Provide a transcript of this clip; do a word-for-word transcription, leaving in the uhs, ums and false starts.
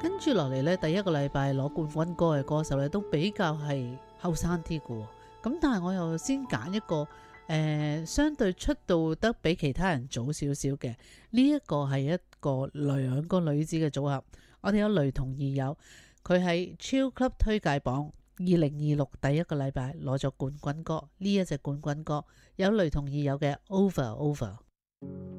跟住落嚟呢，第一個禮拜攞冠軍歌嘅歌手呢，都比較係後生啲嘅。咁但係我又先揀一個誒、呃，相對出道得比其他人早少少嘅。呢、這、一個係一個兩個女子嘅組合。我哋有雷同二友，佢喺 Chill Club 推介榜二零二六第一個禮拜攞咗冠軍歌。呢一隻冠軍歌有雷同二友嘅 Over Over。